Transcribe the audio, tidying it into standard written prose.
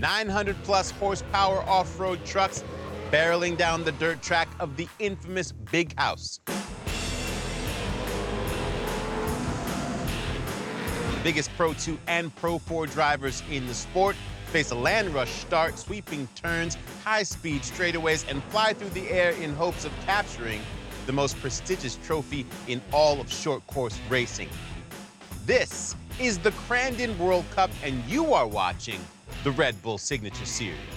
900-plus horsepower off-road trucks barreling down the dirt track of the infamous Big House. The biggest Pro 2 and Pro 4 drivers in the sport face a land rush start, sweeping turns, high-speed straightaways, and fly through the air in hopes of capturing the most prestigious trophy in all of short course racing. This is the Crandon World Cup, and you are watching the Red Bull Signature Series.